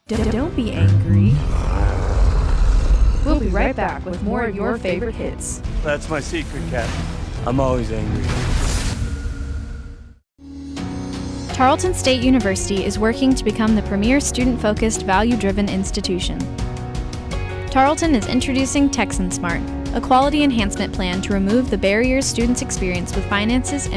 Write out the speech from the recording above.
Don't be angry. We'll be right back with more of your favorite hits. That's my secret, Cat. I'm always angry. Tarleton State University is working to become the premier student-focused, value-driven institution. Tarleton is introducing Texan Smart, a quality enhancement plan to remove the barriers students experience with finances and